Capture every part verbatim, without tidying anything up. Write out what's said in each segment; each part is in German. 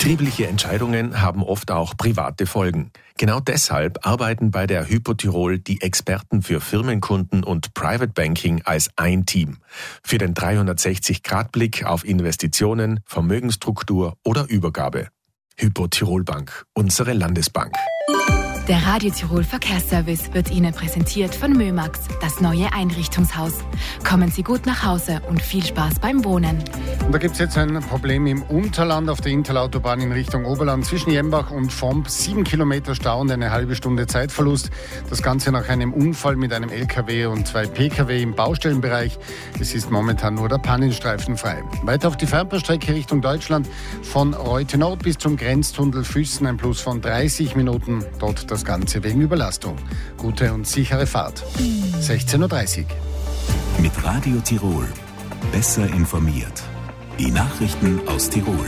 Betriebliche Entscheidungen haben oft auch private Folgen. Genau deshalb arbeiten bei der Hypo Tirol die Experten für Firmenkunden und Private Banking als ein Team. Für den dreihundertsechzig Grad Blick auf Investitionen, Vermögensstruktur oder Übergabe. Hypo Tirol Bank, unsere Landesbank. Der Radio Tirol Verkehrsservice wird Ihnen präsentiert von Mömax, das neue Einrichtungshaus. Kommen Sie gut nach Hause und viel Spaß beim Wohnen. Und da gibt es jetzt ein Problem im Unterland auf der Interlautobahn in Richtung Oberland zwischen Jembach und Vomp. Sieben Kilometer Stau und eine halbe Stunde Zeitverlust. Das Ganze nach einem Unfall mit einem L K W und zwei P K W im Baustellenbereich. Es ist momentan nur der Pannenstreifen frei. Weiter auf die Fernbahnstrecke Richtung Deutschland von Reute Nord bis zum Grenztunnel Füssen ein Plus von dreißig Minuten. Dort das Ganze wegen Überlastung. Gute und sichere Fahrt. sechzehn Uhr dreißig. Mit Radio Tirol. Besser informiert. Die Nachrichten aus Tirol.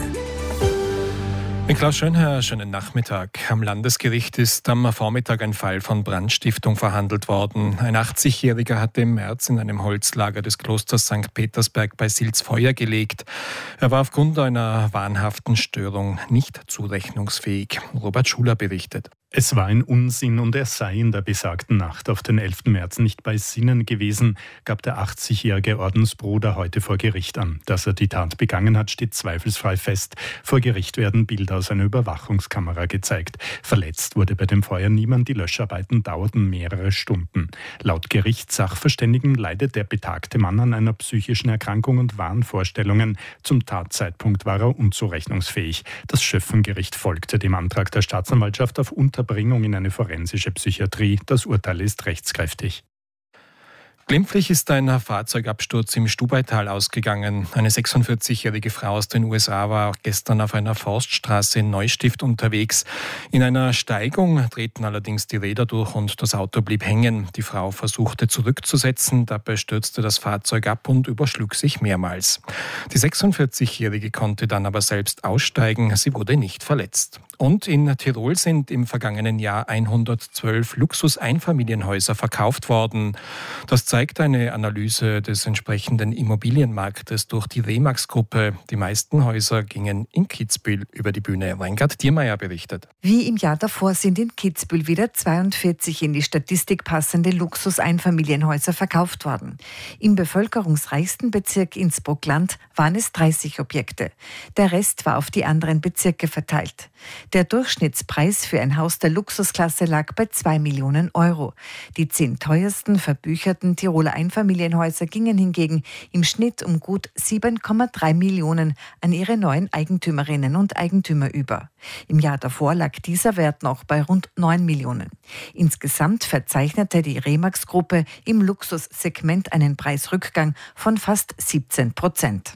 Mit Klaus Schönherr, schönen Nachmittag. Am Landesgericht ist am Vormittag ein Fall von Brandstiftung verhandelt worden. Ein achtzigjähriger hatte im März in einem Holzlager des Klosters Sankt Petersberg bei Silz Feuer gelegt. Er war aufgrund einer wahnhaften Störung nicht zurechnungsfähig. Robert Schuler berichtet. Es war ein Unsinn und er sei in der besagten Nacht auf den elften März nicht bei Sinnen gewesen, gab der achtzigjährige Ordensbruder heute vor Gericht an. Dass er die Tat begangen hat, steht zweifelsfrei fest. Vor Gericht werden Bilder aus einer Überwachungskamera gezeigt. Verletzt wurde bei dem Feuer niemand, die Löscharbeiten dauerten mehrere Stunden. Laut Gerichtssachverständigen leidet der betagte Mann an einer psychischen Erkrankung und Wahnvorstellungen. Zum Tatzeitpunkt war er unzurechnungsfähig. Das Schöffengericht folgte dem Antrag der Staatsanwaltschaft auf Unter Bringung in eine forensische Psychiatrie. Das Urteil ist rechtskräftig. Glimpflich ist ein Fahrzeugabsturz im Stubaital ausgegangen. Eine sechsundvierzigjährige Frau aus den U S A war gestern auf einer Forststraße in Neustift unterwegs. In einer Steigung drehten allerdings die Räder durch und das Auto blieb hängen. Die Frau versuchte zurückzusetzen, dabei stürzte das Fahrzeug ab und überschlug sich mehrmals. Die sechsundvierzigjährige konnte dann aber selbst aussteigen, sie wurde nicht verletzt. Und in Tirol sind im vergangenen Jahr hundertzwölf Luxus-Einfamilienhäuser verkauft worden. Das zeigt eine Analyse des entsprechenden Immobilienmarktes durch die Remax-Gruppe. Die meisten Häuser gingen in Kitzbühel über die Bühne. Reingard Diermeier berichtet. Wie im Jahr davor sind in Kitzbühel wieder zweiundvierzig in die Statistik passende Luxus-Einfamilienhäuser verkauft worden. Im bevölkerungsreichsten Bezirk Innsbruck-Land waren es dreißig Objekte. Der Rest war auf die anderen Bezirke verteilt. Der Durchschnittspreis für ein Haus der Luxusklasse lag bei zwei Millionen Euro. Die zehn teuersten verbücherten Tiroler Einfamilienhäuser gingen hingegen im Schnitt um gut sieben Komma drei Millionen an ihre neuen Eigentümerinnen und Eigentümer über. Im Jahr davor lag dieser Wert noch bei rund neun Millionen. Insgesamt verzeichnete die Remax-Gruppe im Luxussegment einen Preisrückgang von fast siebzehn Prozent.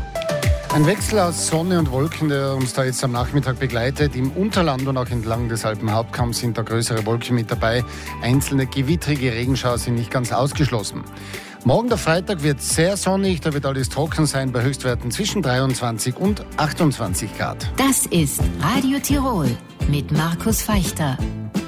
Ein Wechsel aus Sonne und Wolken, der uns da jetzt am Nachmittag begleitet. Im Unterland und auch entlang des Alpenhauptkamms sind da größere Wolken mit dabei. Einzelne gewittrige Regenschauer sind nicht ganz ausgeschlossen. Morgen, der Freitag, wird sehr sonnig. Da wird alles trocken sein bei Höchstwerten zwischen dreiundzwanzig und achtundzwanzig Grad. Das ist Radio Tirol mit Markus Feichter.